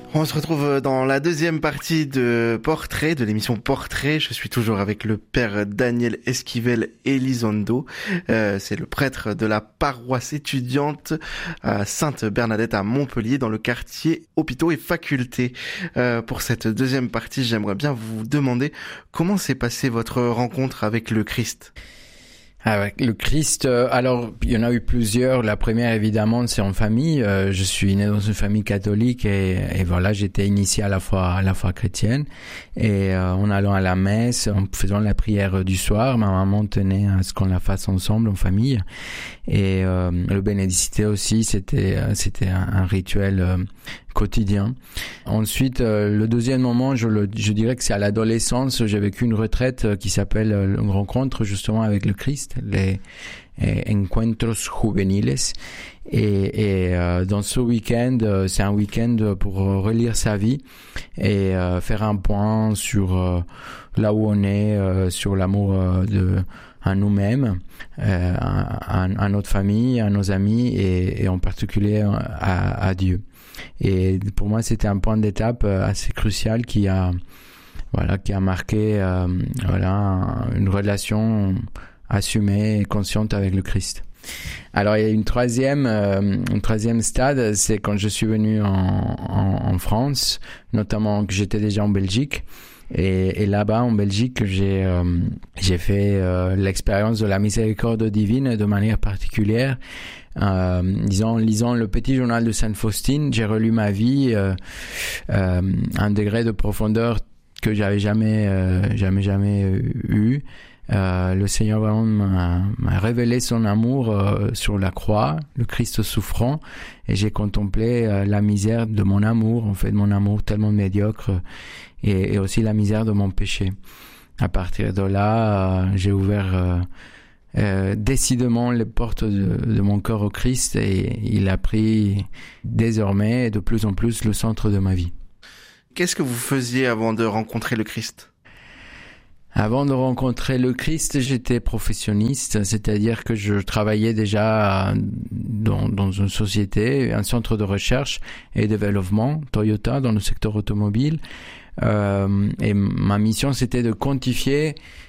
On se retrouve dans la deuxième partie de Portrait, de l'émission Portrait. Je suis toujours avec le père Daniel Esquivel Elizondo. C'est le prêtre de la paroisse étudiante à Sainte-Bernadette à Montpellier, dans le quartier Hôpitaux et Facultés. Pour cette deuxième partie, j'aimerais bien vous demander comment s'est passée votre rencontre avec le Christ. Avec le Christ, alors il y en a eu plusieurs. La première, évidemment, c'est en famille. Je suis né dans une famille catholique et voilà, j'étais initié à la foi chrétienne. Et en allant à la messe, en faisant la prière du soir, ma maman tenait à ce qu'on la fasse ensemble en famille. Et le bénédicité aussi, c'était un rituel quotidien. Ensuite, le deuxième moment, je dirais que c'est à l'adolescence. J'ai vécu une retraite qui s'appelle une rencontre justement avec le Christ, les Encuentros Juveniles. Et dans ce week-end, c'est un week-end pour relire sa vie et faire un point sur là où on est, sur l'amour à nous-mêmes, à notre famille, à nos amis et en particulier à Dieu. Et pour moi, c'était un point d'étape assez crucial qui a marqué une relation assumée et consciente avec le Christ. Alors il y a une troisième stade, c'est quand je suis venu en France, notamment que j'étais déjà en Belgique. Et là-bas, en Belgique, j'ai fait l'expérience de la miséricorde divine de manière particulière. En lisant le petit journal de Sainte Faustine, j'ai relu ma vie un degré de profondeur que j'avais jamais eu. Le Seigneur vraiment m'a révélé son amour sur la croix, le Christ souffrant, et j'ai contemplé la misère de mon amour, en fait, mon amour tellement médiocre, et aussi la misère de mon péché. À partir de là, j'ai ouvert décidément les portes de mon cœur au Christ, et il a pris désormais de plus en plus le centre de ma vie. Qu'est-ce que vous faisiez avant de rencontrer le Christ ? Avant de rencontrer le Christ, j'étais professionniste, c'est-à-dire que je travaillais déjà dans une société, un centre de recherche et développement, Toyota, dans le secteur automobile. Et ma mission, c'était de quantifier